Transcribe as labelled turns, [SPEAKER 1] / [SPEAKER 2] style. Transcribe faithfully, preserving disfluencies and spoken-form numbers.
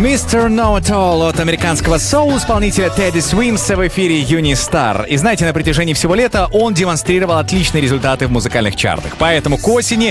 [SPEAKER 1] мистер No At All от американского соул-исполнителя Тедди Свимса в эфире Юнистар. И знаете, на протяжении всего лета он демонстрировал отличные результаты в музыкальных чартах. Поэтому к осени